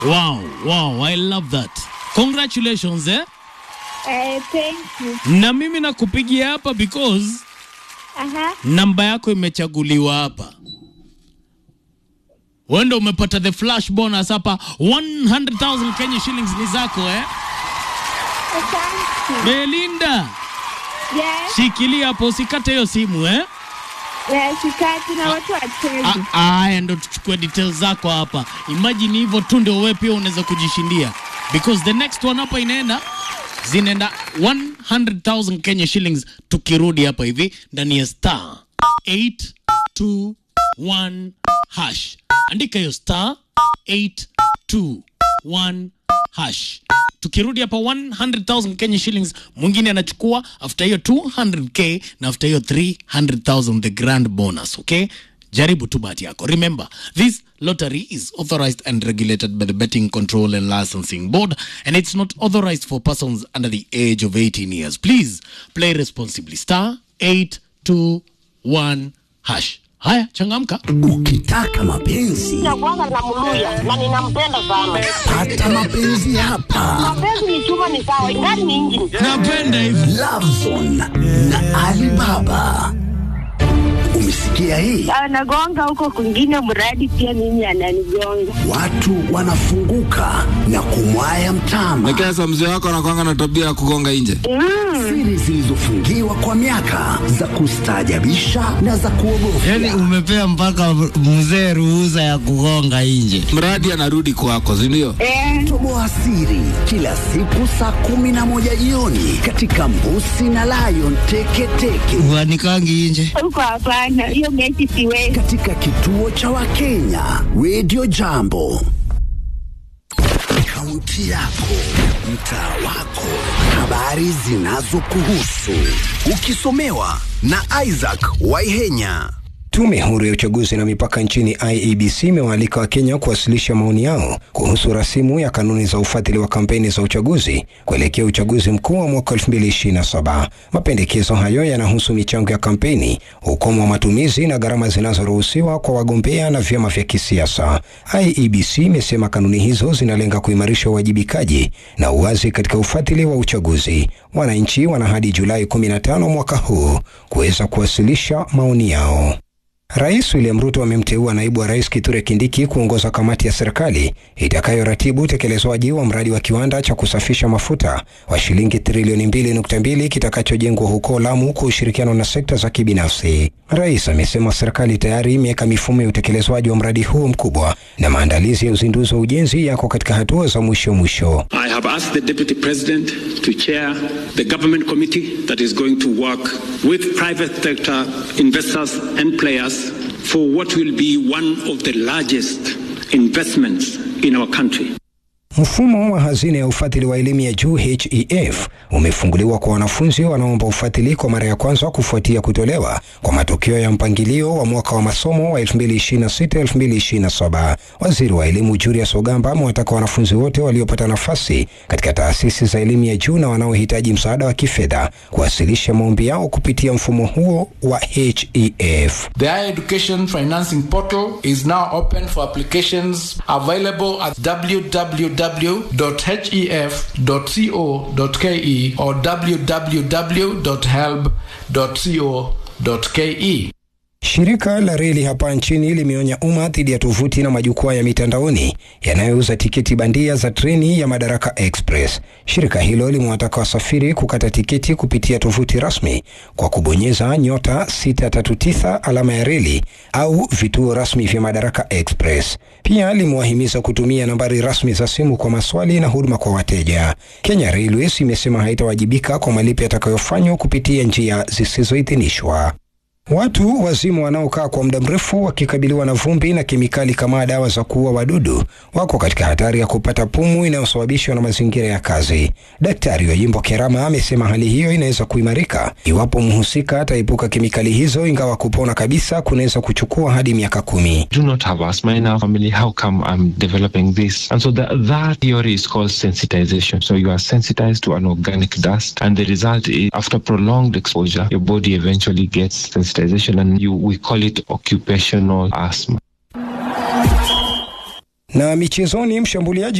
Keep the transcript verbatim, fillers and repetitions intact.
Wow, wow, I love that. Congratulations, eh? Eh, thank you. Na mimi nakupigia hapa because Aha. namba yako imechaguliwa hapa. Wendo umepata the flash bonus hapa. one hundred thousand Kenya shillings ni zako, eh? Thank you. Belinda. Yes. Shikilia hapo, usikate hiyo simu, eh? Yes, sikati na watu wachezi. Aya, ndo tuchukue details zako hapa. Imagine hivyo tu ndio wewe pia unaweza kujishindia. Because the next one hapa inaenda zinaenda one hundred thousand Kenya shillings tukirudi hapa hivi ndani ya star eight two one hash. Andika hiyo star eight two one hash. Tukirudi hapa one hundred thousand Kenya shillings, mwingine anachukua after hiyo two hundred K na after hiyo three hundred thousand the grand bonus, okay? Jaribu tu bahati yako. Remember, this lottery is authorized and regulated by the Betting Control and Licensing Board, and it's not authorized for persons under the age of eighteen years. Please play responsibly. Star eight two one hash. Haya, changamka. Ukitaka mapenzi ya kwanza namuluya na ninampenda sana. pata mapenzi hapa. Mapenzi ni chuma ni sawa, ingani ni injini. Napenda hivi. Love Zone na Alibaba. Umesikia hii? Anagonga huko kwingine mradi pia mimi ananigonga. Watu wanafunguka na kumwaya mtama. Nekesa mzee wako anakuanga na tabia ya kugonga nje. Mm. Siri zilizofungiwa kwa miaka za kustaajabisha na za kuogofya. Yaani umepea mpaka mzee ruhusa ya kugonga nje. Mradi anarudi kwako, si ndio? Eh. Toboa siri kila siku saa kumi na moja jioni katika Mbusi na Lion Teketeke. Wanikangi nje. Huko hapana, hiyo mechi siwezi. Katika kituo cha Wakenya Radio Jambo. Kaunti yako, mtaa wako, habari zinazokuhusu, ukisomewa na Isaac Waihenya. Tume huru ya uchaguzi na mipaka nchini I E B C imewaalika Wakenya kuwasilisha maoni yao kuhusu rasimu ya kanuni za ufadhili wa kampeni za uchaguzi kuelekea uchaguzi mkuu wa mwaka elfu mbili ishirini na saba. Mapendekezo hayo yanahusu michango ya kampeni, ukomo wa matumizi na gharama zinazoruhusiwa kwa wagombea na vyama vya kisiasa. I E B C imesema kanuni hizo zinalenga kuimarisha uwajibikaji na uwazi katika ufadhili wa uchaguzi. Wananchi wana hadi Julai kumi na tano mwaka huu kuweza kuwasilisha maoni yao. Rais William Ruto amemteua naibu wa rais Kithure Kindiki kuongoza kamati ya serikali itakayoratibu utekelezwaji wa mradi wa kiwanda cha kusafisha mafuta wa shilingi trilioni mbili nukta mbili kitakachojengwa huko Lamu kwa ushirikiano na sekta za kibinafsi. Rais amesema serikali tayari imeweka mifumo ya utekelezwaji wa mradi huu mkubwa na maandalizi ya uzinduzi wa ujenzi yako katika hatua za mwisho mwisho. I have asked the Deputy President to chair the government committee that is going to work with private sector investors and players for what will be one of the largest investments in our country. Mfumo wa hazina ya ufadhili wa elimu ya juu H E F umefunguliwa kwa wanafunzi wanaoomba ufadhili kwa mara ya kwanza kufuatia kutolewa kwa matokeo ya mpangilio wa mwaka wa masomo wa elfu mbili ishirini na sita elfu mbili ishirini na saba. Waziri wa elimu Julius Ogamba amewataka wanafunzi wote waliopata nafasi katika taasisi za elimu ya juu na wanaohitaji msaada wa kifedha kuwasilisha maombi yao kupitia mfumo huo wa H E F. The Higher Education Financing Portal is now open for applications, available at w w w dot h e f dot co dot k e or w w w dot help dot co dot k e. Shirika la reli hapa nchini limeonya umma dhidi ya tovuti na majukwaa ya mitandaoni yanayouza tiketi bandia za treni ya Madaraka Express. Shirika hilo limewataka wasafiri kukata tiketi kupitia tovuti rasmi kwa kubonyeza nyota sita tatu tisa alama ya reli au vituo rasmi vya Madaraka Express. Pia limewahimiza kutumia nambari rasmi za simu kwa maswali na huduma kwa wateja. Kenya Railways imesema haitawajibika kwa malipo yatakayofanywa kupitia njia zisizoidhinishwa. Watu wazimu wanaokaa kwa muda mrefu wakikabiliwa na vumbi na kemikali kama dawa za kuua wadudu wako katika hatari ya kupata pumu inayosababishwa na mazingira ya kazi. Daktari wa Jimbo Kerama amesema hali hiyo inaweza kuimarika iwapo mhusika ataipuka kemikali hizo, ingawa kupona kabisa kunaweza kuchukua hadi miaka kumi. Do not have asthma in our family. How come I'm developing this? And so that, that theory is called sensitization. So you are sensitized to an organic dust, and the result is after prolonged exposure, your body eventually gets sensitized. And you, we call it occupational asthma. Na michezoni, mshambuliaji